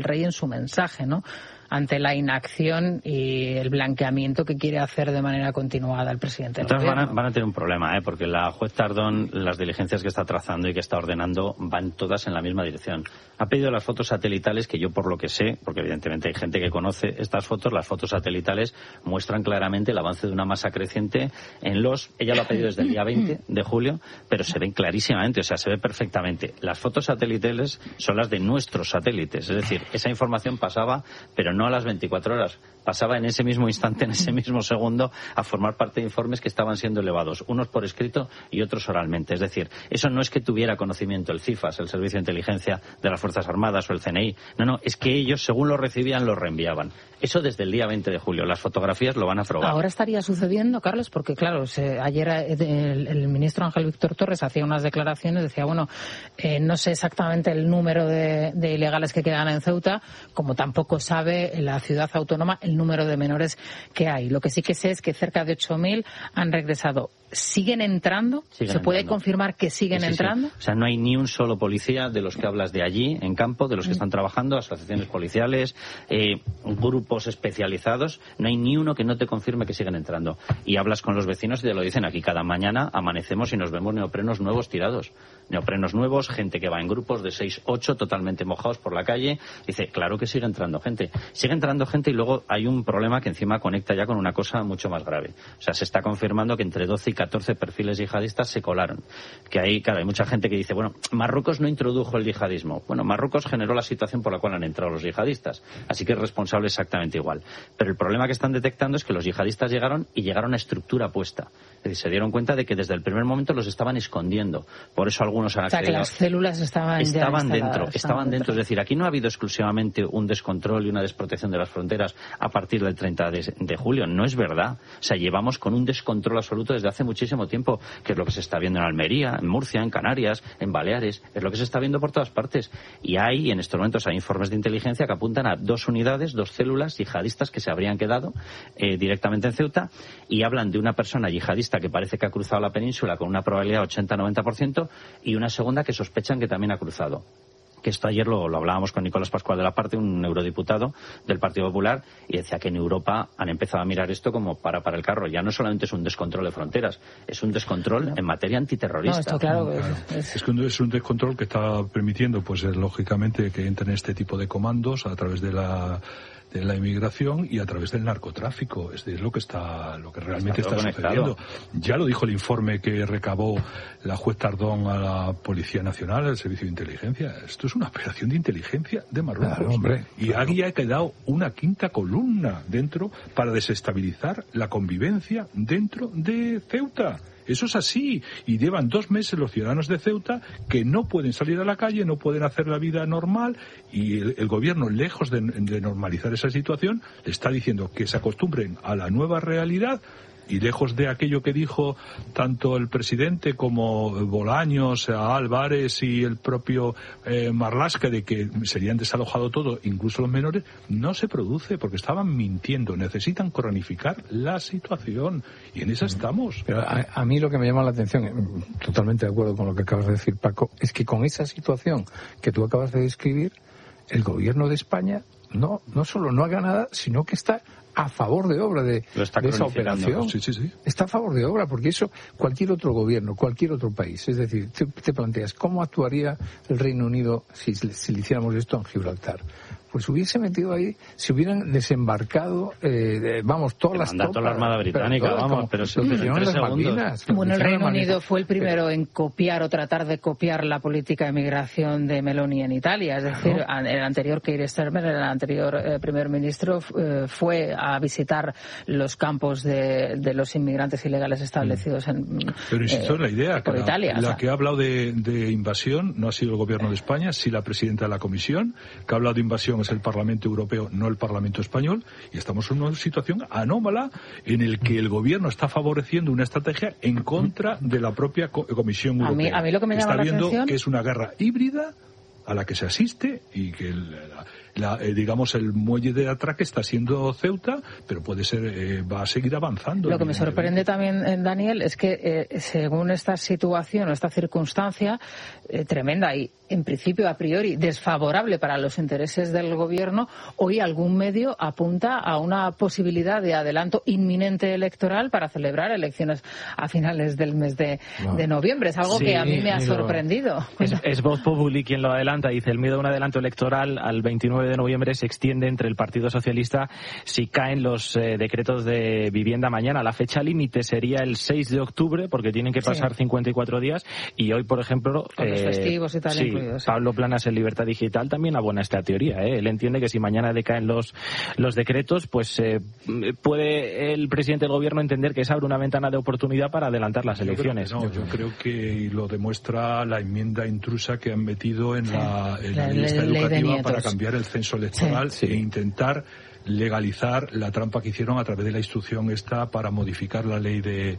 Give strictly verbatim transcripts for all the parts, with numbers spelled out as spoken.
el rey en su mensaje, ¿no?, ante la inacción y el blanqueamiento que quiere hacer de manera continuada el presidente del Entonces gobierno. van a, van a tener un problema, ¿eh? Porque la juez Tardón, las diligencias que está trazando y que está ordenando van todas en la misma dirección. Ha pedido las fotos satelitales, que yo por lo que sé, porque evidentemente hay gente que conoce estas fotos, las fotos satelitales muestran claramente el avance de una masa creciente en los... Ella lo ha pedido desde el día veinte de julio, pero se ven clarísimamente, o sea, se ve perfectamente. Las fotos satelitales son las de nuestros satélites, es decir, esa información pasaba, pero no no a las veinticuatro horas, pasaba en ese mismo instante, en ese mismo segundo, a formar parte de informes que estaban siendo elevados, unos por escrito y otros oralmente. Es decir, eso no es que tuviera conocimiento el CIFAS, el Servicio de Inteligencia de las Fuerzas Armadas o el C N I, no, no, es que ellos, según lo recibían, lo reenviaban. Eso desde el día veinte de julio, las fotografías lo van a probar. Ahora estaría sucediendo, Carlos, porque claro, se, ayer el, el ministro Ángel Víctor Torres hacía unas declaraciones, decía, bueno, eh, no sé exactamente el número de, de ilegales que quedan en Ceuta, como tampoco sabe la ciudad autónoma el número de menores que hay. Lo que sí que sé es que cerca de ocho mil han regresado. ¿Siguen entrando? Siguen ¿Se puede entrando. confirmar que siguen sí, sí, entrando? Sí. O sea, no hay ni un solo policía de los que hablas de allí, en campo, de los que están trabajando, asociaciones policiales, eh, grupos especializados, no hay ni uno que no te confirme que siguen entrando. Y hablas con los vecinos y te lo dicen aquí, cada mañana amanecemos y nos vemos neoprenos nuevos tirados. Neoprenos nuevos, gente que va en grupos de seis, ocho, totalmente mojados por la calle. Dice, claro que sigue entrando gente. Sigue entrando gente y luego hay un problema que encima conecta ya con una cosa mucho más grave. O sea, se está confirmando que entre doce y catorce perfiles yihadistas se colaron. Que hay, claro, hay mucha gente que dice, bueno, Marruecos no introdujo el yihadismo. Bueno, Marruecos generó la situación por la cual han entrado los yihadistas. Así que es responsable exactamente igual. Pero el problema que están detectando es que los yihadistas llegaron y llegaron a estructura puesta. Es decir, se dieron cuenta de que desde el primer momento los estaban escondiendo. Por eso algunos han accedido. O sea, que las células estaban Estaban ya dentro, estaban dentro. Es decir, aquí no ha habido exclusivamente un descontrol y una desprotección de las fronteras a partir del treinta de julio. No es verdad. O sea, llevamos con un descontrol absoluto desde hace muchísimo tiempo, que es lo que se está viendo en Almería, en Murcia, en Canarias, en Baleares. Es lo que se está viendo por todas partes. Y hay, en estos momentos, hay informes de inteligencia que apuntan a dos unidades, dos células yihadistas que se habrían quedado eh, directamente en Ceuta, y hablan de una persona yihadista que parece que ha cruzado la península con una probabilidad ochenta a noventa por ciento y una segunda que sospechan que también ha cruzado. Que esto ayer lo, lo hablábamos con Nicolás Pascual de la Parte, un eurodiputado del Partido Popular, y decía que en Europa han empezado a mirar esto como para para el carro. Ya no solamente es un descontrol de fronteras, es un descontrol no. en materia antiterrorista. No, esto claro, claro. Es, es... es que es un descontrol que está permitiendo, pues lógicamente, que entren este tipo de comandos a través de la de la inmigración y a través del narcotráfico. Es, es lo que está, lo que realmente está, está sucediendo. Ya lo dijo el informe que recabó la juez Tardón a la Policía Nacional, al Servicio de Inteligencia. Esto es una operación de inteligencia de Marruecos. Claro, hombre, y claro. aquí ha quedado una quinta columna dentro para desestabilizar la convivencia dentro de Ceuta. Eso es así. Y llevan dos meses los ciudadanos de Ceuta que no pueden salir a la calle, no pueden hacer la vida normal, y el, el gobierno, lejos de, de normalizar esa situación, le está diciendo que se acostumbren a la nueva realidad. Y lejos de aquello que dijo tanto el presidente como Bolaños, Álvarez y el propio eh, Marlaska, de que serían desalojado todo, incluso los menores, no se produce porque estaban mintiendo. Necesitan cronificar la situación y en esa estamos. Pero a, a mí lo que me llama la atención, totalmente de acuerdo con lo que acabas de decir, Paco, es que con esa situación que tú acabas de describir, el gobierno de España no, no solo no haga nada, sino que está a favor de obra de, de esa operación. Sí, sí, sí. Está a favor de obra, porque eso cualquier otro gobierno, cualquier otro país, es decir, te, te planteas cómo actuaría el Reino Unido si, si le hiciéramos esto en Gibraltar. Pues hubiese metido ahí, si hubieran desembarcado, eh, vamos, todas las tropas. Toda la Armada Británica, pero todas, vamos, pero se lo hicieron las Malvinas. Bueno, el Reino Unido fue el primero en copiar o tratar de copiar la política de migración de Meloni en Italia. Es decir, claro. el anterior Keir Starmer, el anterior eh, primer ministro, eh, fue a visitar los campos de, de los inmigrantes ilegales establecidos en Pero insisto eh, en la idea, por que Italia. La, O la sea. que ha hablado de, de invasión no ha sido el gobierno de España, sí la presidenta de la Comisión, que ha hablado de invasión es el Parlamento Europeo, no el Parlamento Español, y estamos en una situación anómala en el que el gobierno está favoreciendo una estrategia en contra de la propia co- Comisión Europea. A mí, a mí lo que me llama está la viendo atención... que es una guerra híbrida a la que se asiste y que el, la, la, eh, digamos, el muelle de atraque está siendo Ceuta, pero puede ser, eh, va a seguir avanzando. Lo que me sorprende también, Daniel, es que eh, según esta situación o esta circunstancia eh, tremenda y en principio a priori desfavorable para los intereses del gobierno, hoy algún medio apunta a una posibilidad de adelanto inminente electoral para celebrar elecciones a finales del mes de, no. de noviembre. Es algo sí, que a mí me ha sorprendido. Es, es Voz Populi quien lo adelanta. Dice, el miedo a un adelanto electoral al veintinueve de noviembre se extiende entre el Partido Socialista si caen los eh, decretos de vivienda mañana. La fecha límite sería el seis de octubre, porque tienen que pasar sí. cincuenta y cuatro días, y hoy, por ejemplo... Con los eh, festivos y tal sí, incluidos. Pablo Planas en Libertad Digital también abona esta teoría. ¿eh? Él entiende que si mañana decaen los, los decretos, pues eh, puede el presidente del gobierno entender que se abre una ventana de oportunidad para adelantar las yo elecciones. Creo no, yo creo que lo demuestra la enmienda intrusa que han metido en la, en la, la lista ley educativa para cambiar el censo electoral sí, sí. e intentar legalizar la trampa que hicieron a través de la instrucción esta para modificar la ley de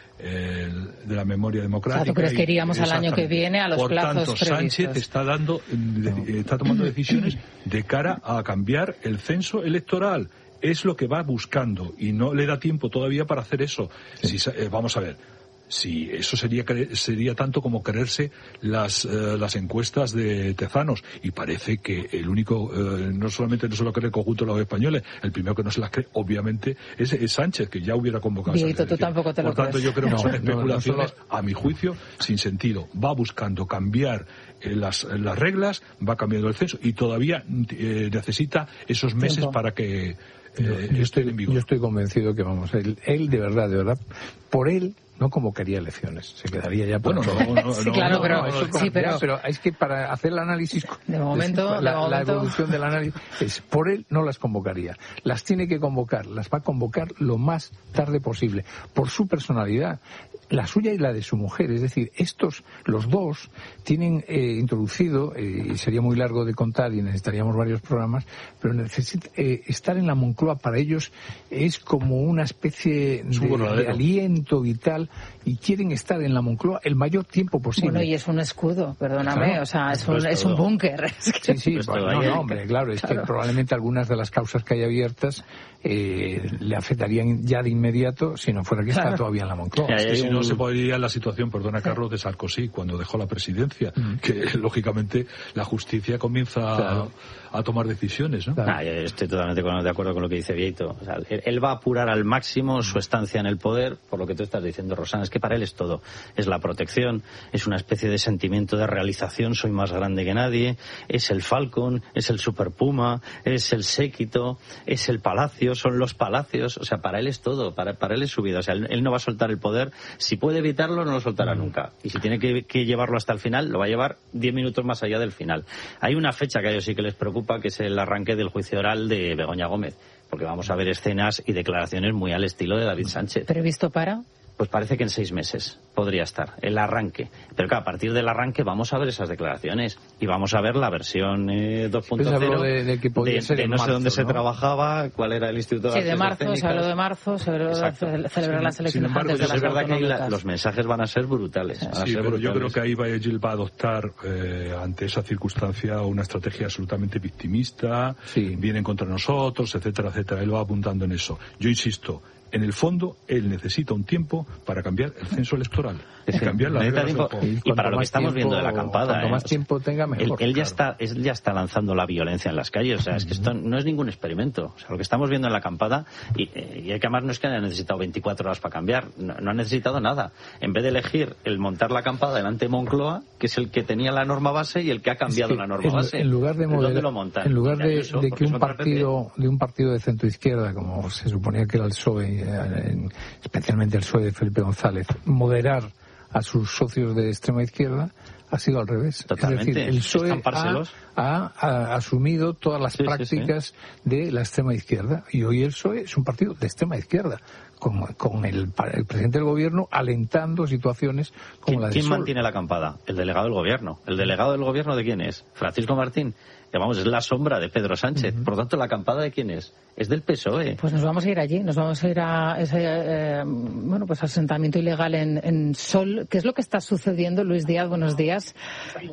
El, de la memoria democrática. Claro, pero es que iríamos al año que viene a los Por plazos tanto, previstos. Sánchez está dando, está tomando decisiones de cara a cambiar el censo electoral. Es lo que va buscando y no le da tiempo todavía para hacer eso. Sí. Si, eh, vamos a ver. Sí, eso sería sería tanto como creerse las eh, las encuestas de Tezanos, y parece que el único, eh, no solamente no se lo cree el conjunto de los españoles, el primero que no se las cree, obviamente, es, es Sánchez, que ya hubiera convocado. Dieguito, tú tampoco te lo Por tanto, crees. yo creo que no, son especulaciones, no, no, a mi juicio, sin sentido. Va buscando cambiar eh, las, las reglas, va cambiando el censo, y todavía eh, necesita esos meses Tiempo. para que yo, eh, yo, estoy, en vigor. yo estoy convencido que, vamos, él, él de verdad, de verdad, por él no convocaría elecciones, se quedaría ya por bueno, no, no, sí, no, claro, no, pero, no, eso, sí, pero, pero es que para hacer el análisis de momento, la, de momento... la evolución del análisis es, por él no las convocaría, las tiene que convocar, las va a convocar lo más tarde posible, por su personalidad, la suya y la de su mujer, es decir, estos, los dos, tienen eh, introducido, eh, y sería muy largo de contar y necesitaríamos varios programas, pero necesita, eh, estar en la Moncloa para ellos es como una especie de, de aliento vital, y quieren estar en la Moncloa el mayor tiempo posible. Bueno, y es un escudo, perdóname, claro, o sea, es un, es un búnker. Es sí, que... sí, pues, no, no, hombre, claro, es claro. que probablemente algunas de las causas que hay abiertas eh, le afectarían ya de inmediato si no fuera que está claro. todavía en la Moncloa. Es que si no se podría la situación, perdona Carlos, de Sarkozy cuando dejó la presidencia, mm. que lógicamente la justicia comienza claro. a, a tomar decisiones, ¿no? Claro. Ah, yo estoy totalmente de acuerdo con lo que dice Vieito. O sea, él, él va a apurar al máximo su estancia en el poder, por lo que tú estás diciendo, Rosana, es que para él es todo. Es la protección, es una especie de sentimiento de realización, soy más grande que nadie, es el Falcon, es el Super Puma, es el séquito, es el palacio, son los palacios, o sea, para él es todo, para, para él es su vida. O sea, él, él no va a soltar el poder, si puede evitarlo no lo soltará nunca, y si tiene que, que llevarlo hasta el final, lo va a llevar diez minutos más allá del final. Hay una fecha que a ellos sí que les preocupa, que es el arranque del juicio oral de Begoña Gómez, porque vamos a ver escenas y declaraciones muy al estilo de David Sánchez. ¿Previsto para? Pues parece que en seis meses podría estar el arranque. Pero claro, a partir del arranque vamos a ver esas declaraciones y vamos a ver la versión eh, dos punto cero de, de, que de, ser de no marzo, sé dónde ¿no? se trabajaba, cuál era el instituto de Sí, de marzo, se habló de marzo, se habló de celebrar las elecciones embargo, antes de las es verdad que ahí la, autonómicas. los mensajes van a ser brutales. Van a sí, ser pero brutales. yo creo que ahí va, él va a adoptar eh, ante esa circunstancia una estrategia absolutamente victimista, sí. vienen contra nosotros, etcétera, etcétera. Él va apuntando en eso. Yo insisto, en el fondo, él necesita un tiempo para cambiar el censo electoral. Es y cambiar las reglas tiempo, del juego. y para lo que estamos viendo de la acampada, cuanto ¿eh? más tiempo tenga, mejor. Él, él, ya claro. está, él ya está lanzando la violencia en las calles. O sea, es que esto no es ningún experimento. O sea, lo que estamos viendo en la acampada, y, y hay que además no es que haya necesitado veinticuatro horas para cambiar, no, no ha necesitado nada. En vez de elegir el montar la acampada delante de Moncloa, que es el que tenía la norma base y el que ha cambiado es que la norma en, base. En lugar de moderar, lo montan? en lugar de, Ayuso, de que un partido, P P. de un partido de centro izquierda, como se suponía que era el P S O E, en, especialmente el P S O E de Felipe González, moderar a sus socios de extrema izquierda, ha sido al revés. Totalmente. Es decir, el P S O E ha, ha, ha asumido todas las sí, prácticas sí, sí. de la extrema izquierda, y hoy el P S O E es un partido de extrema izquierda, con, con el, el presidente del gobierno alentando situaciones como ¿Quién, la de ¿Quién Sol. mantiene la acampada? El delegado del gobierno. ¿El delegado del gobierno de quién es? Francisco Martín. Que vamos, es la sombra de Pedro Sánchez. Uh-huh. Por lo tanto, ¿la acampada de quién es? Es del P S O E. Pues nos vamos a ir allí, nos vamos a ir a ese eh, bueno, pues asentamiento ilegal en, en Sol. ¿Qué es lo que está sucediendo? Luis Díaz, buenos días.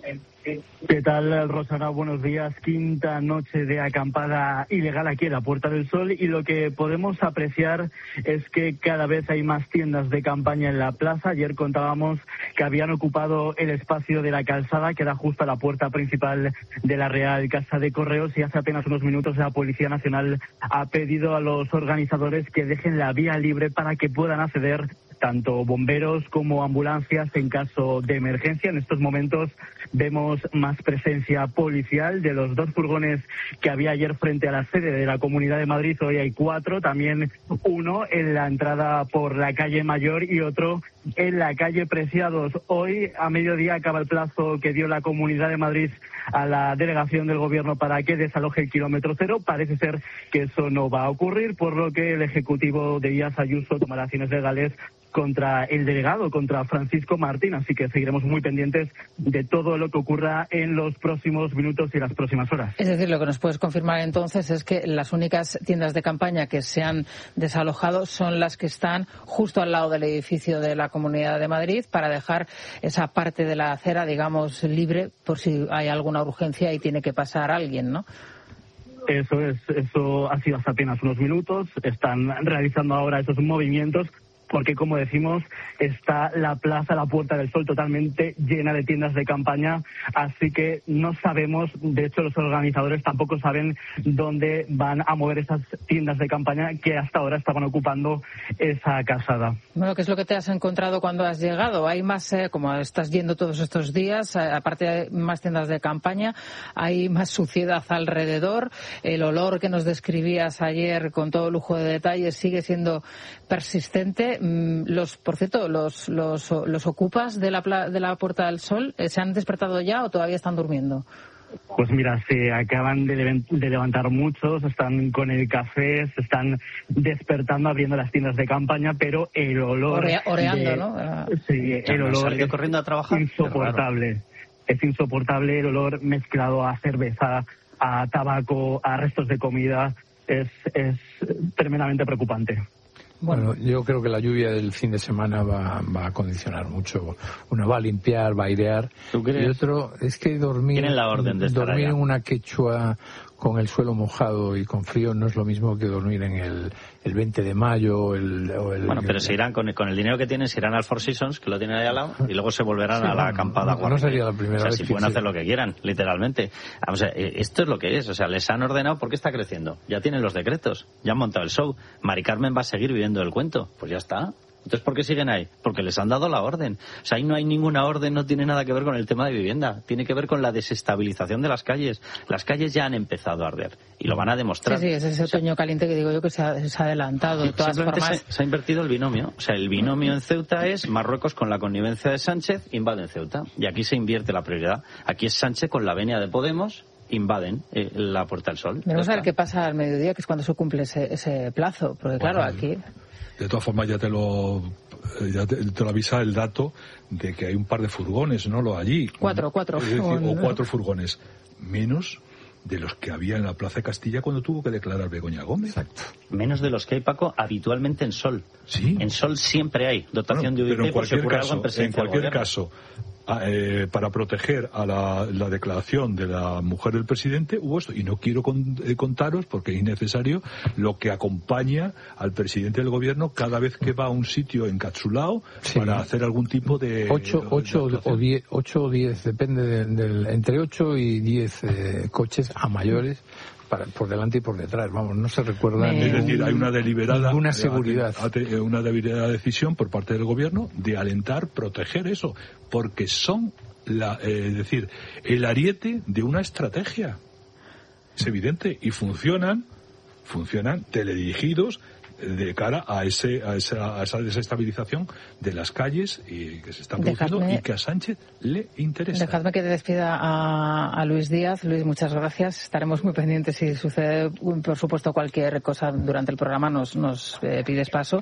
¿Qué tal, Rosana? Buenos días. Quinta noche de acampada ilegal aquí en la Puerta del Sol, y lo que podemos apreciar es que cada vez hay más tiendas de campaña en la plaza. Ayer contábamos que habían ocupado el espacio de la calzada, que era justo a la puerta principal de la Real Casa de Correos, y hace apenas unos minutos la Policía Nacional ha pedido a los organizadores que dejen la vía libre para que puedan acceder tanto bomberos como ambulancias en caso de emergencia. En estos momentos vemos más presencia policial. De los dos furgones que había ayer frente a la sede de la Comunidad de Madrid, hoy hay cuatro, también uno en la entrada por la calle Mayor y otro en la calle Preciados. Hoy a mediodía acaba el plazo que dio la Comunidad de Madrid a la delegación del Gobierno para que desaloje el kilómetro cero. Parece ser que eso no va a ocurrir, por lo que el Ejecutivo de Díaz Ayuso tomará acciones legales contra el delegado, contra Francisco Martín, así que seguiremos muy pendientes de todo lo que ocurra en los próximos minutos y las próximas horas. Es decir, lo que nos puedes confirmar entonces es que las únicas tiendas de campaña que se han desalojado son las que están justo al lado del edificio de la Comunidad de Madrid, para dejar esa parte de la acera, digamos, libre por si hay alguna urgencia y tiene que pasar alguien, ¿no? Eso es, eso ha sido hace apenas unos minutos. Están realizando ahora esos movimientos, porque, como decimos, está la plaza, la Puerta del Sol, totalmente llena de tiendas de campaña, así que no sabemos, de hecho los organizadores tampoco saben dónde van a mover esas tiendas de campaña que hasta ahora estaban ocupando esa calzada. Bueno, ¿qué es lo que te has encontrado cuando has llegado? Hay más, eh, como estás yendo todos estos días, eh, aparte de más tiendas de campaña, hay más suciedad alrededor. El olor que nos describías ayer con todo lujo de detalles sigue siendo persistente. Los, por cierto, los, los, los ocupas de la, de la Puerta del Sol, ¿se han despertado ya o todavía están durmiendo? Pues mira, se acaban de, de levantar muchos, están con el café, se están despertando, abriendo las tiendas de campaña, pero el olor... Orea, oreando, de, ¿no? Sí, el olor es corriendo a trabajar. Insoportable. Es insoportable el olor mezclado a cerveza, a tabaco, a restos de comida. Es, es tremendamente preocupante. Bueno, yo creo que la lluvia del fin de semana va, va a condicionar mucho. Uno va a limpiar, va a airear. Y otro es que dormir, Tienen la orden de estar dormir allá. en una quechua con el suelo mojado y con frío no es lo mismo que dormir en el, el veinte de mayo el, o el... Bueno, pero se irán, con el, con el dinero que tienen, se irán al Four Seasons, que lo tienen ahí al lado, y luego se volverán Sí, a la bueno, acampada. no, no sería la primera o sea, vez si que pueden se- hacer lo que quieran, literalmente. Vamos a, eh, esto es lo que es, o sea, les han ordenado porque está creciendo. Ya tienen los decretos, ya han montado el show. Mari Carmen va a seguir viviendo el cuento. Pues ya está. Entonces, ¿por qué siguen ahí? Porque les han dado la orden. O sea, ahí no hay ninguna orden, no tiene nada que ver con el tema de vivienda. Tiene que ver con la desestabilización de las calles. Las calles ya han empezado a arder y lo van a demostrar. Sí, sí, es ese otoño caliente que digo yo que se ha, se ha adelantado. De todas Simplemente formas, se, se ha invertido el binomio. O sea, el binomio en Ceuta es Marruecos con la connivencia de Sánchez, invaden Ceuta. Y aquí se invierte la prioridad. Aquí es Sánchez con la venia de Podemos, invaden eh, la Puerta del Sol. veremos Ya a ver está. qué pasa al mediodía, que es cuando se cumple ese, ese plazo. Porque claro, Bueno, aquí... De todas formas, ya te lo ya te, te lo avisa el dato de que hay un par de furgones, ¿no? Lo allí. Cuatro, cuatro. Es decir, Un- o cuatro furgones. Menos de los que había en la Plaza de Castilla cuando tuvo que declarar Begoña Gómez. Exacto. Menos de los que hay, Paco, habitualmente en Sol. Sí. En Sol siempre hay dotación Bueno, de pero U I en P por si cualquier ocurre algo caso, en en presidencia del cualquier gobierno. caso, a- eh, para proteger a la, la declaración de la mujer del presidente hubo esto. Y no quiero con- eh, contaros, porque es innecesario, lo que acompaña al presidente del gobierno cada vez que va a un sitio encapsulado Sí. para hacer algún tipo de... Ocho, de- ocho de o actuación. diez, ocho o diez, depende de- del, entre ocho y diez eh, coches a mayores para, por delante y por detrás. Vamos, no se recuerda Me- Es decir, hay una deliberada ninguna eh, seguridad. ate- ate- una deliberada decisión por parte del gobierno de alentar, proteger eso, porque son la, eh, es decir, el ariete de una estrategia. Es evidente y funcionan, funcionan teledirigidos de cara a ese a esa, a esa desestabilización de las calles y que se están produciendo Dejadme- y que a Sánchez le interesa. Dejadme que te despida a, a Luis Díaz. Luis, muchas gracias. Estaremos muy pendientes si sucede, por supuesto, cualquier cosa durante el programa. Nos, nos eh, pides paso.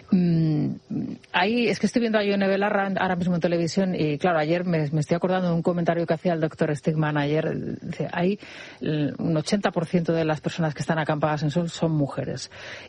Mm, ahí, es que estoy viendo a Ione Belarra ahora mismo en televisión y, claro, ayer me, me estoy acordando de un comentario que hacía el doctor Stigman ayer. Dice, hay eh, un ochenta por ciento de las personas que están acampadas en Sol son mujeres y hay pro-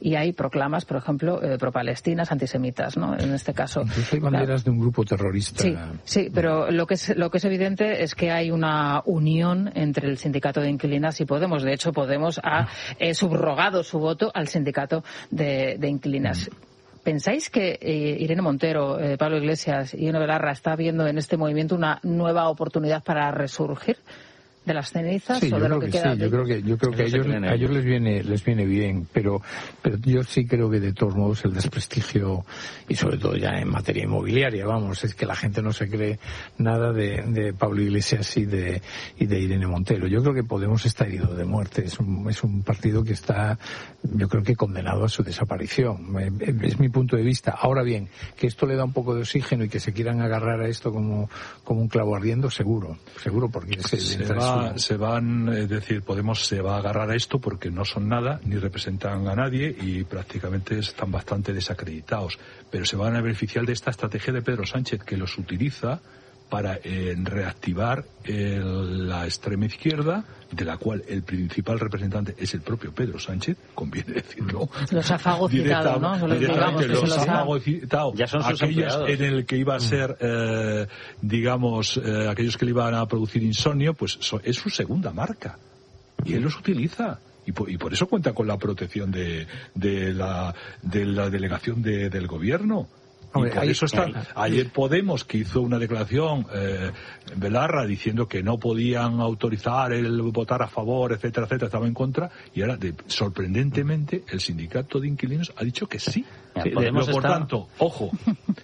proclamas, por ejemplo, eh, pro-palestinas, antisemitas, ¿no? En este caso. Incluso hay banderas claro. de un grupo terrorista. Sí, sí, pero lo que es lo que es evidente es que hay una unión entre el sindicato de inquilinas y Podemos. De hecho, Podemos ha eh, subrogado su voto al sindicato de, de inquilinas. ¿Pensáis que eh, Irene Montero, eh, Pablo Iglesias y Ione Belarra está viendo en este movimiento una nueva oportunidad para resurgir de las cenizas sí, o de lo que, que queda? Sí, yo creo que yo creo que a ellos, a ellos les viene les viene bien, pero pero yo sí creo que de todos modos el desprestigio, y sobre todo ya en materia inmobiliaria, vamos, es que la gente no se cree nada de, de Pablo Iglesias y de y de Irene Montero. Yo creo que Podemos está herido de muerte, es un es un partido que está, yo creo que condenado a su desaparición. Es mi punto de vista. Ahora bien, que esto le da un poco de oxígeno y que se quieran agarrar a esto como como un clavo ardiendo, seguro, seguro porque se, se va Se van, es decir, Podemos se va a agarrar a esto porque no son nada, ni representan a nadie y prácticamente están bastante desacreditados. Pero se van a beneficiar de esta estrategia de Pedro Sánchez, que los utiliza para eh, reactivar el, la extrema izquierda, de la cual el principal representante es el propio Pedro Sánchez, conviene decirlo. Los ha fagocitado, ¿no? Solo Directamente digamos, los se ha ha fagocitado. Ya son sus aquellos empleados. En el que iba a ser, eh, digamos, eh, aquellos que le iban a producir insomnio, pues so, es su segunda marca. Y él los utiliza. Y por, y por eso cuenta con la protección de, de, la, de la delegación de, del gobierno. Y Hombre, por hay, eso está. hay, Ayer Podemos, que hizo una declaración, eh, Belarra, diciendo que no podían autorizar el votar a favor, etcétera, etcétera, estaba en contra, y ahora, de, sorprendentemente, el sindicato de inquilinos ha dicho que sí. Ya, sí Podemos por está... tanto, ojo,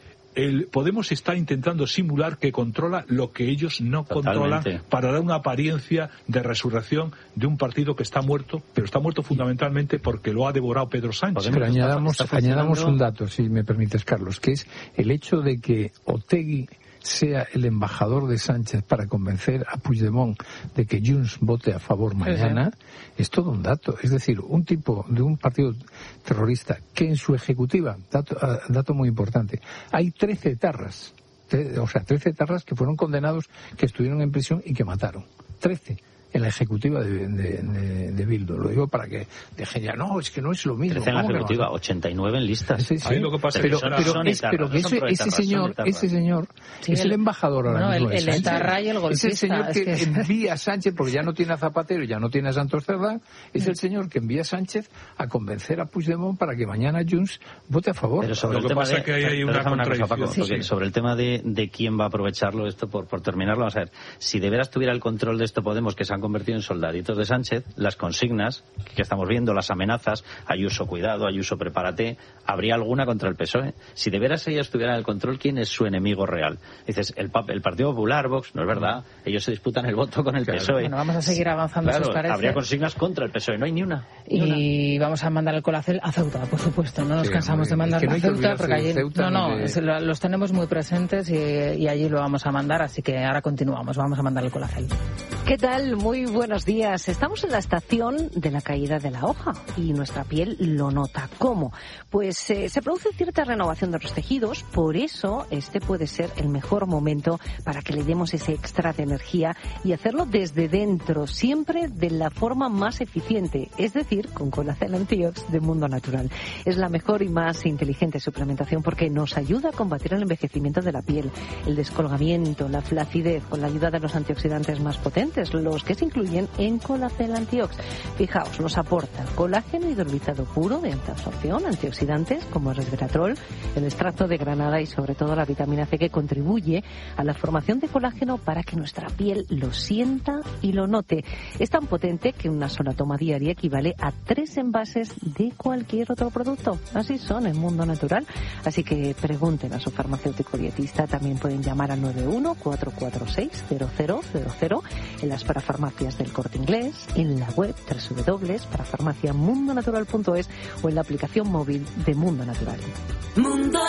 el Podemos está intentando simular que controla lo que ellos no Totalmente. controlan para dar una apariencia de resurrección de un partido que está muerto, pero está muerto fundamentalmente porque lo ha devorado Pedro Sánchez. Pero añadamos, añadamos un dato, si me permites, Carlos, que es el hecho de que Otegi sea el embajador de Sánchez para convencer a Puigdemont de que Junts vote a favor mañana, sí, sí. es todo un dato. Es decir, un tipo de un partido terrorista que en su ejecutiva, dato, dato muy importante, hay trece etarras, o sea, trece etarras que fueron condenados, que estuvieron en prisión y que mataron. trece en la ejecutiva de, de, de, de Bildu. Lo digo para que dejen ya, no, es que no es lo mismo. trece en la ejecutiva, ochenta y nueve en listas. Sí, sí. Ahí lo que pasa pero, es que pero, son es, pero que ese, ese señor, ese señor sí, es el, el embajador ahora no, mismo. El, el etarra y el golpista. Es el señor que, es que envía a Sánchez, porque ya no tiene a Zapatero, ya no tiene a Santos Cerdán, es el señor que envía a Sánchez a convencer a Puigdemont para que mañana Junts vote a favor. Pero sobre lo el que tema pasa de, es que hay una contradicción. Paco, sí, porque sí. sobre el tema de, de quién va a aprovecharlo esto, por, por terminarlo, vamos a ver, si de veras tuviera el control de esto Podemos, que se han convertido en soldaditos de Sánchez, las consignas que estamos viendo, las amenazas, Ayuso cuidado, Ayuso prepárate, habría alguna contra el P S O E. Si de veras ellos tuvieran el control, ¿quién es su enemigo real? Dices, el, el Partido Popular, Vox, no es verdad, ellos se disputan el voto con el claro. P S O E. Bueno, vamos a seguir avanzando, claro, si os parece. Habría consignas contra el P S O E, no hay ni una. Ni y una. vamos a mandar el colacel a Ceuta, por supuesto, no nos sí, cansamos de mandar es que no a Ceuta, porque allí, Ceuta no, no, de... es, lo, los tenemos muy presentes y, y allí lo vamos a mandar, así que ahora continuamos, vamos a mandar el colacel. ¿Qué tal? Muy buenos días. Estamos en la estación de la caída de la hoja y nuestra piel lo nota. ¿Cómo? Pues eh, se produce cierta renovación de los tejidos, por eso este puede ser el mejor momento para que le demos ese extra de energía y hacerlo desde dentro, siempre de la forma más eficiente, es decir, con Colacel Antiox de Mundo Natural. Es la mejor y más inteligente suplementación porque nos ayuda a combatir el envejecimiento de la piel, el descolgamiento, la flacidez, con la ayuda de los antioxidantes más potentes, los que se incluyen en Colacel Antiox. Fijaos, nos aporta colágeno hidrolizado puro de alta absorción, antioxidantes como el resveratrol, el extracto de granada y sobre todo la vitamina C, que contribuye a la formación de colágeno para que nuestra piel lo sienta y lo note. Es tan potente que una sola toma diaria equivale a tres envases de cualquier otro producto. Así son en Mundo Natural. Así que pregunten a su farmacéutico dietista. También pueden llamar al nueve uno cuatro cuatro seis cero cero cero cero en las parafarmacias del Corte Inglés, en la web doble u doble u doble u punto parafarmacia mundo natural punto es o en la aplicación móvil de Mundo Natural. Mundo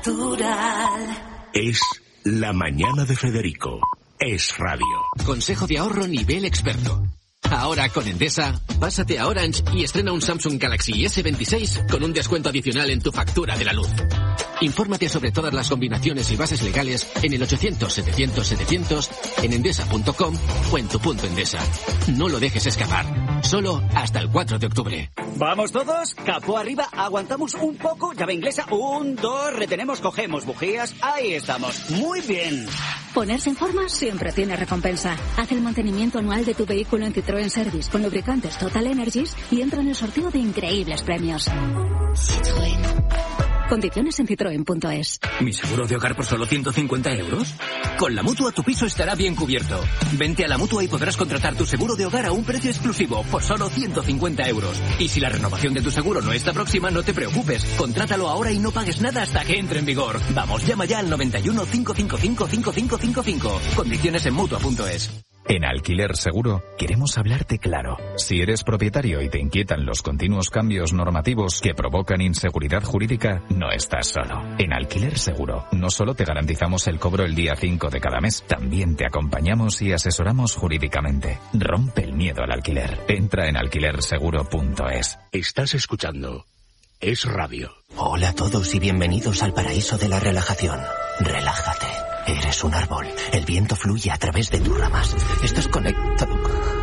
Natural. Es la mañana de Federico. Es radio. Consejo de ahorro nivel experto. Ahora con Endesa, pásate a Orange y estrena un Samsung Galaxy ese veintiséis con un descuento adicional en tu factura de la luz. Infórmate sobre todas las combinaciones y bases legales en el ochocientos setecientos setecientos, en endesa punto com o en tu punto Endesa. No lo dejes escapar. Solo hasta el cuatro de octubre. ¿Vamos todos? Capó arriba, aguantamos un poco, llave inglesa, un, dos, retenemos, cogemos bujías, ahí estamos. Muy bien. Ponerse en forma siempre tiene recompensa. Haz el mantenimiento anual de tu vehículo en Citroën Service con lubricantes Total Energies y entra en el sorteo de increíbles premios. Citroën. Condiciones en citroen punto es. ¿Mi seguro de hogar por solo ciento cincuenta euros? Con la Mutua tu piso estará bien cubierto. Vente a la Mutua y podrás contratar tu seguro de hogar a un precio exclusivo por solo ciento cincuenta euros. Y si la renovación de tu seguro no está próxima, no te preocupes. Contrátalo ahora y no pagues nada hasta que entre en vigor. Vamos, llama ya al noventa y uno, cinco cinco cinco, cinco cinco cinco cinco. Condiciones en Mutua punto es. En Alquiler Seguro queremos hablarte claro. Si eres propietario y te inquietan los continuos cambios normativos que provocan inseguridad jurídica, no estás solo. En Alquiler Seguro no solo te garantizamos el cobro el día cinco de cada mes, también te acompañamos y asesoramos jurídicamente. Rompe el miedo al alquiler. Entra en alquiler seguro punto es. Estás escuchando Es Radio. Hola a todos y bienvenidos al paraíso de la relajación. Relájate. Eres un árbol. El viento fluye a través de tus ramas. Estás conectado.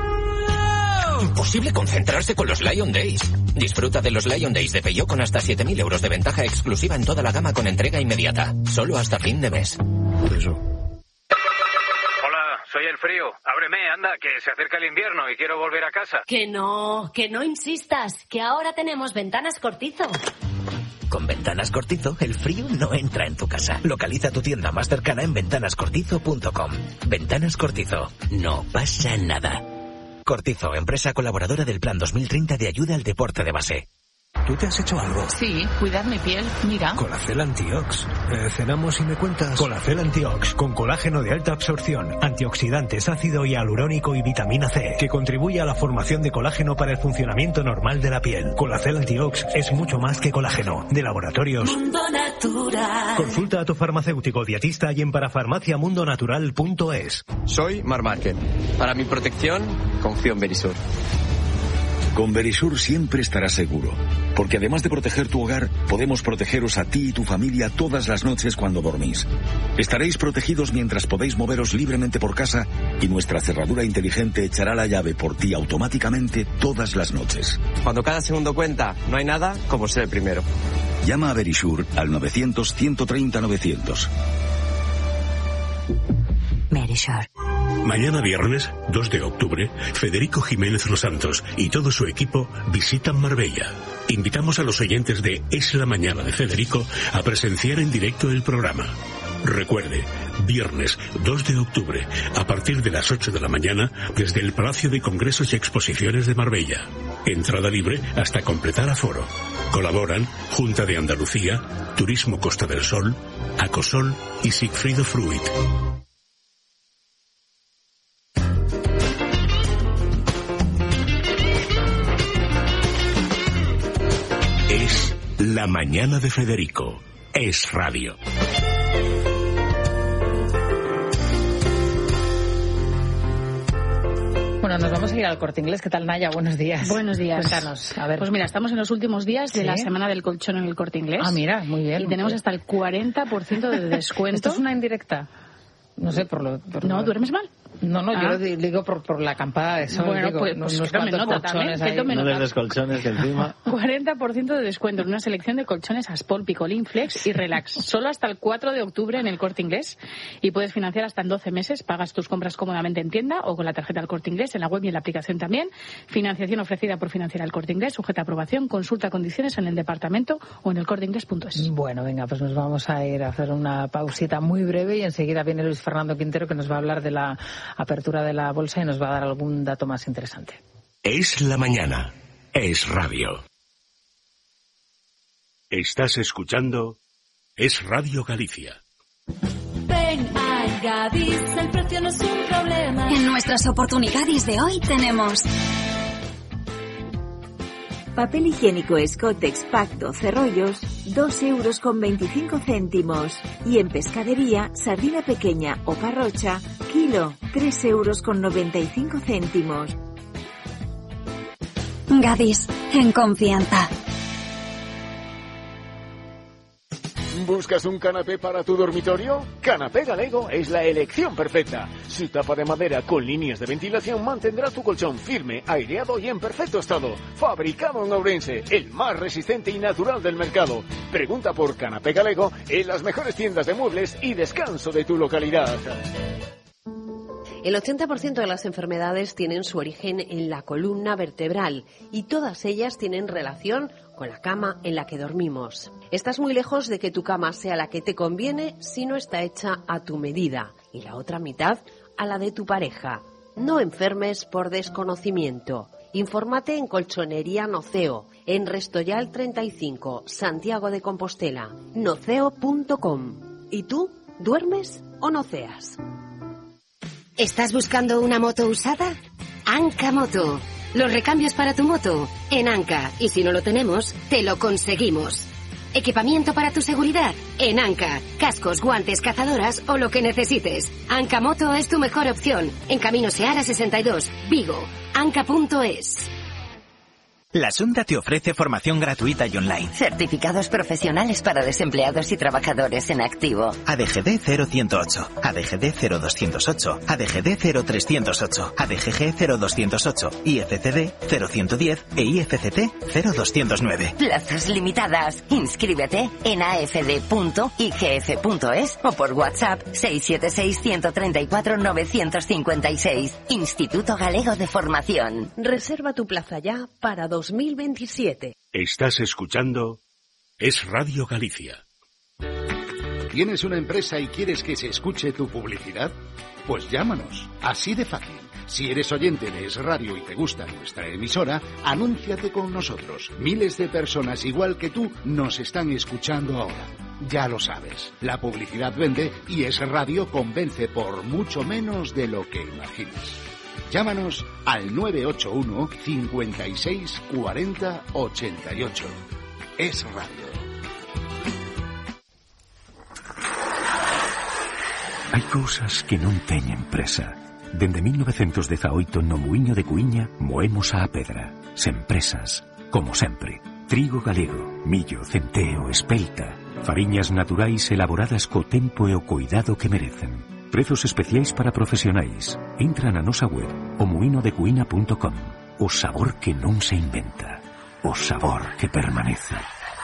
Imposible concentrarse con los Lion Days. Disfruta de los Lion Days de Peugeot con hasta siete mil euros de ventaja exclusiva en toda la gama con entrega inmediata. Solo hasta fin de mes. Eso. Hola, soy el frío. Ábreme, anda, que se acerca el invierno y quiero volver a casa. Que no, que no insistas, que ahora tenemos Ventanas Cortizo. Con Ventanas Cortizo, el frío no entra en tu casa. Localiza tu tienda más cercana en ventanas cortizo punto com. Ventanas Cortizo. No pasa nada. Cortizo, empresa colaboradora del Plan dos mil treinta de ayuda al deporte de base. ¿Tú te has hecho algo? Sí, cuidar mi piel, mira. Colacel Antiox. Eh, cenamos y me cuentas. Colacel Antiox, con colágeno de alta absorción, antioxidantes, ácido hialurónico y vitamina C, que contribuye a la formación de colágeno para el funcionamiento normal de la piel. Colacel Antiox es mucho más que colágeno. De laboratorios Mundo Natural. Consulta a tu farmacéutico dietista y en parafarmacia mundo natural punto es. Soy Mar Márquez. Para mi protección, confío en Verisur. Con Verisur siempre estarás seguro, porque además de proteger tu hogar, podemos protegeros a ti y tu familia todas las noches cuando dormís. Estaréis protegidos mientras podéis moveros libremente por casa y nuestra cerradura inteligente echará la llave por ti automáticamente todas las noches. Cuando cada segundo cuenta, no hay nada como ser el primero. Llama a Verisur al novecientos, ciento treinta, novecientos. Verisur. Mañana viernes, dos de octubre, Federico Jiménez Los Santos y todo su equipo visitan Marbella. Invitamos a los oyentes de Es la Mañana de Federico a presenciar en directo el programa. Recuerde, viernes dos de octubre, a partir de las ocho de la mañana, desde el Palacio de Congresos y Exposiciones de Marbella. Entrada libre hasta completar aforo. Colaboran Junta de Andalucía, Turismo Costa del Sol, Acosol y Sigfrido Fruit. Es La Mañana de Federico. Es Radio. Bueno, nos vamos a ir al Corte Inglés. ¿Qué tal, Naya? Buenos días. Buenos días. Cuéntanos, a ver. Pues mira, estamos en los últimos días de ¿Sí? la semana del colchón en el Corte Inglés. Ah, mira, muy bien. Y tenemos hasta el cuarenta por ciento de descuento. ¿Esto es una indirecta? No sé, por lo... Por ¿No? lo... ¿Duermes mal? No, no, ah. yo lo digo por, por la acampada de sol. Bueno, digo, pues, unos pues que tome nota también. Que tome no nota. les des colchones que encima... cuarenta por ciento de descuento en una selección de colchones Aspol, Picolín, Flex y Relax. Solo hasta el cuatro de octubre en el Corte Inglés. Y puedes financiar hasta en doce meses. Pagas tus compras cómodamente en tienda o con la tarjeta del Corte Inglés, en la web y en la aplicación también. Financiación ofrecida por Financiera el Corte Inglés, sujeta a aprobación. Consulta condiciones en el departamento o en el corte inglés punto es. Bueno, venga, pues nos vamos a ir a hacer una pausita muy breve y enseguida viene Luis Fernando Quintero, que nos va a hablar de la apertura de la bolsa y nos va a dar algún dato más interesante. Es la mañana. Es radio. Estás escuchando Es Radio Galicia. Ven a Gadis, el precio no es un problema. En nuestras oportunidades de hoy tenemos... Papel higiénico Scottex Pacto Cerrollos, dos euros con veinticinco céntimos. Y en pescadería, sardina pequeña o parrocha, kilo, tres euros con noventa y cinco céntimos. Gadis, en confianza. ¿Buscas un canapé para tu dormitorio? Canapé Galego es la elección perfecta. Su tapa de madera con líneas de ventilación mantendrá tu colchón firme, aireado y en perfecto estado. Fabricado en Ourense, el más resistente y natural del mercado. Pregunta por Canapé Galego en las mejores tiendas de muebles y descanso de tu localidad. El ochenta por ciento de las enfermedades tienen su origen en la columna vertebral y todas ellas tienen relación con la cama en la que dormimos. Estás muy lejos de que tu cama sea la que te conviene si no está hecha a tu medida y la otra mitad a la de tu pareja. No enfermes por desconocimiento. Infórmate en Colchonería Noceo, en Restoyal treinta y cinco, Santiago de Compostela, noceo punto com. ¿Y tú, duermes o noceas? ¿Estás buscando una moto usada? Anca Moto. Los recambios para tu moto en Anca. Y si no lo tenemos, te lo conseguimos. Equipamiento para tu seguridad en Anca. Cascos, guantes, cazadoras o lo que necesites. Anca Moto es tu mejor opción. En Camino Seara sesenta y dos, Vigo. Anca punto es. La Sunda te ofrece formación gratuita y online. Certificados profesionales para desempleados y trabajadores en activo. A D G D cero ciento ocho, A D G D cero doscientos ocho, A D G D cero trescientos ocho, A D G G cero doscientos ocho, I F C D cero ciento diez e I F C T cero doscientos nueve. Plazas limitadas. Inscríbete en a f d punto i g f punto es o por WhatsApp seis siete seis, uno tres cuatro, nueve cinco seis. Instituto Galego de Formación. Reserva tu plaza ya para dos mil veintisiete. Estás escuchando Es Radio Galicia. ¿Tienes una empresa y quieres que se escuche tu publicidad? Pues llámanos, así de fácil. Si eres oyente de Es Radio y te gusta nuestra emisora, anúnciate con nosotros. Miles de personas igual que tú nos están escuchando ahora. Ya lo sabes, la publicidad vende y Es Radio convence por mucho menos de lo que imaginas. Llámanos al nueve ocho uno, cincuenta y seis, cuarenta, ochenta y ocho. Es Radio. Hai cousas que non teñen presa. Dende mil novecientos dezaoito no Muiño de Cuíña moemos a pedra. Sen presas, como sempre. Trigo galego, millo, centeo, espelta. Fariñas naturais elaboradas co tempo e o cuidado que merecen. Prezos especiais para profesionais. Entra na nosa web o muino de cuína punto com. O sabor que non se inventa. O sabor que permanece.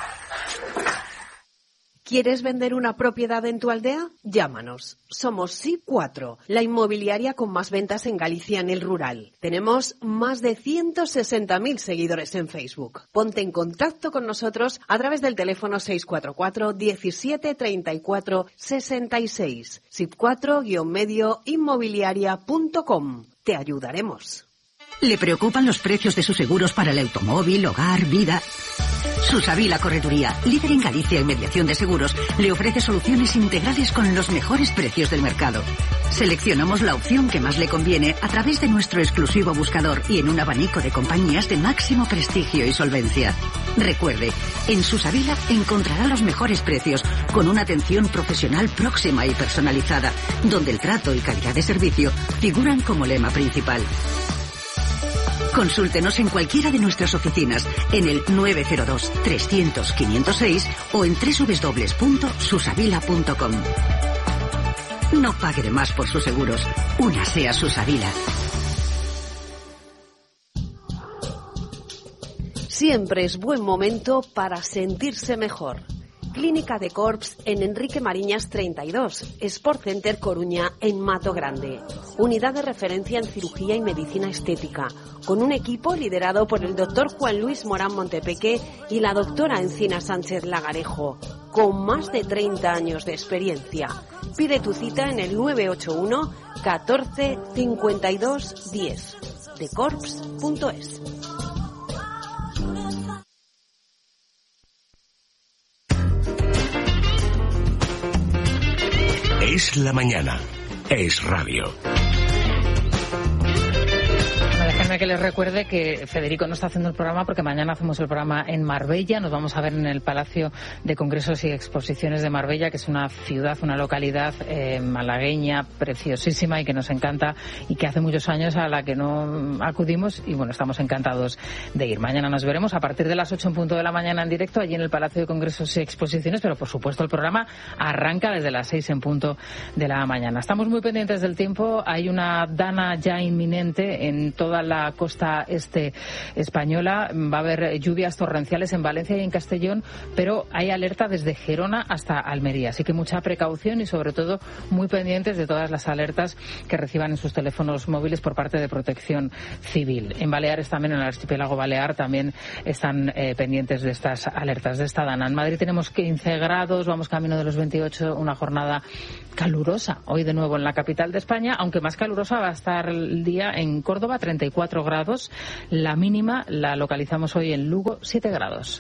¿Quieres vender una propiedad en tu aldea? Llámanos. Somos S I cuatro, la inmobiliaria con más ventas en Galicia en el rural. Tenemos más de ciento sesenta mil seguidores en Facebook. Ponte en contacto con nosotros a través del teléfono seis cuatro cuatro, diecisiete, treinta y cuatro, sesenta y seis. S I cuatro guión medio inmobiliaria punto com. Te ayudaremos. ¿Le preocupan los precios de sus seguros para el automóvil, hogar, vida? Susavila Correduría, líder en Galicia en mediación de seguros, le ofrece soluciones integrales con los mejores precios del mercado. Seleccionamos la opción que más le conviene a través de nuestro exclusivo buscador y en un abanico de compañías de máximo prestigio y solvencia. Recuerde, en Susavila encontrará los mejores precios con una atención profesional próxima y personalizada, donde el trato y calidad de servicio figuran como lema principal. Consúltenos en cualquiera de nuestras oficinas en el nueve cero dos, trescientos, quinientos seis o en doble u doble u doble u punto susavila punto com. No pague de más por sus seguros. Únase a Susavila. Siempre es buen momento para sentirse mejor. Clínica de Corps en Enrique Mariñas treinta y dos, Sport Center Coruña en Mato Grande. Unidad de referencia en cirugía y medicina estética, con un equipo liderado por el doctor Juan Luis Morán Montepeque y la doctora Encina Sánchez Lagarejo, con más de treinta años de experiencia. Pide tu cita en el nueve ocho uno, catorce, cincuenta y dos, diez, de corps punto es. Es la mañana. Es radio. Déjenme que les recuerde que Federico no está haciendo el programa porque mañana hacemos el programa en Marbella. Nos vamos a ver en el Palacio de Congresos y Exposiciones de Marbella, que es una ciudad, una localidad eh, malagueña preciosísima y que nos encanta y que hace muchos años a la que no acudimos y bueno, estamos encantados de ir. Mañana nos veremos a partir de las ocho en punto de la mañana en directo allí en el Palacio de Congresos y Exposiciones, pero por supuesto el programa arranca desde las seis en punto de la mañana. Estamos muy pendientes del tiempo. Hay una dana ya inminente en toda la costa este española. Va a haber lluvias torrenciales en Valencia y en Castellón, pero hay alerta desde Gerona hasta Almería. Así que mucha precaución y sobre todo muy pendientes de todas las alertas que reciban en sus teléfonos móviles por parte de Protección Civil. En Baleares también, en el archipiélago balear, también están eh, pendientes de estas alertas, de esta dana. En Madrid tenemos quince grados, vamos camino de los veintiocho, una jornada calurosa. Hoy de nuevo en la capital de España, aunque más calurosa va a estar el día en Córdoba, treinta y cuatro grados. La mínima la localizamos hoy en Lugo, siete grados.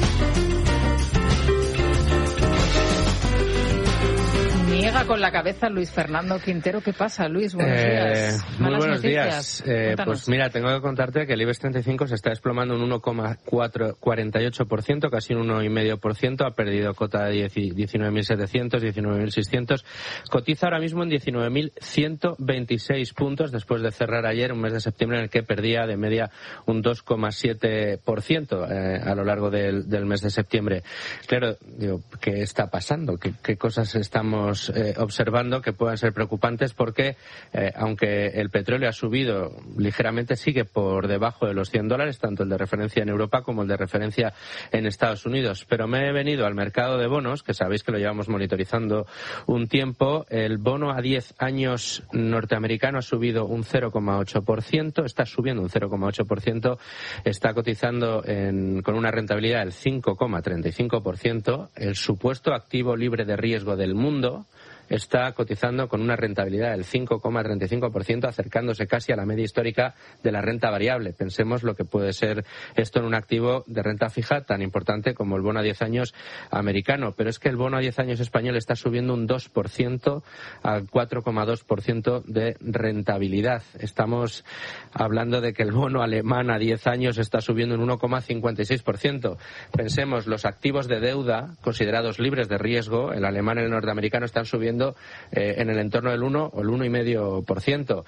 Niega con la cabeza Luis Fernando Quintero. ¿Qué pasa, Luis? Buenos eh, días. Muy buenos noticias. días. Eh, pues mira, tengo que contarte que el IBEX treinta y cinco se está desplomando un uno coma cuarenta y ocho por ciento, casi un uno coma cinco por ciento. Ha perdido cota de diecinueve mil setecientos, diecinueve mil seiscientos. Cotiza ahora mismo en diecinueve mil ciento veintiséis puntos después de cerrar ayer un mes de septiembre en el que perdía de media un dos coma siete por ciento eh, a lo largo del, del mes de septiembre. Claro, digo, ¿qué está pasando? ¿Qué, qué cosas estamos Eh, observando que puedan ser preocupantes? Porque eh, aunque el petróleo ha subido ligeramente, sigue por debajo de los cien dólares, tanto el de referencia en Europa como el de referencia en Estados Unidos. Pero me he venido al mercado de bonos, que sabéis que lo llevamos monitorizando un tiempo. El bono a diez años norteamericano ha subido un cero coma ocho por ciento, está subiendo un cero coma ocho por ciento, está cotizando en, con una rentabilidad del cinco coma treinta y cinco por ciento. El supuesto activo libre de riesgo del mundo está cotizando con una rentabilidad del cinco coma treinta y cinco por ciento, acercándose casi a la media histórica de la renta variable. Pensemos lo que puede ser esto en un activo de renta fija tan importante como el bono a diez años americano. Pero es que el bono a diez años español está subiendo un dos por ciento al cuatro coma dos por ciento de rentabilidad. Estamos hablando de que el bono alemán a diez años está subiendo un uno coma cincuenta y seis por ciento. Pensemos, los activos de deuda considerados libres de riesgo, el alemán y el norteamericano, están subiendo Eh, en el entorno del uno o el uno coma cinco por ciento.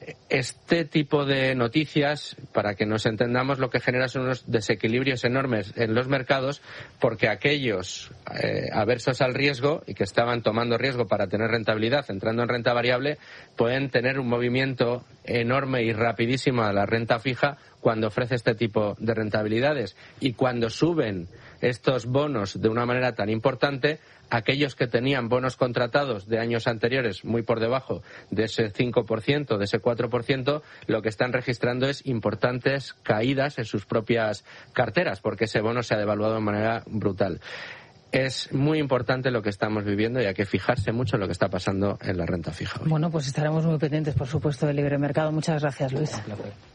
Este tipo de noticias, para que nos entendamos, lo que genera son unos desequilibrios enormes en los mercados, porque aquellos eh, aversos al riesgo y que estaban tomando riesgo para tener rentabilidad, entrando en renta variable, pueden tener un movimiento enorme y rapidísimo a la renta fija cuando ofrece este tipo de rentabilidades. Y cuando suben estos bonos de una manera tan importante, aquellos que tenían bonos contratados de años anteriores muy por debajo de ese cinco por ciento, de ese cuatro por ciento, lo que están registrando es importantes caídas en sus propias carteras, porque ese bono se ha devaluado de manera brutal. Es muy importante lo que estamos viviendo y hay que fijarse mucho en lo que está pasando en la renta fija hoy. Bueno, pues estaremos muy pendientes, por supuesto, del libre mercado. Muchas gracias, Luis.